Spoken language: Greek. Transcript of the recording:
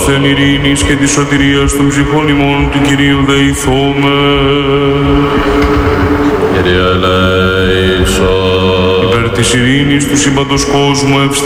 παύσθεν ειρήνης και της σωτηρίας των ψυχών ημών του Κυρίου δεηθώμε. Κύριε ελέησον. Υπέρ της ειρήνης του σύμπαντος κόσμου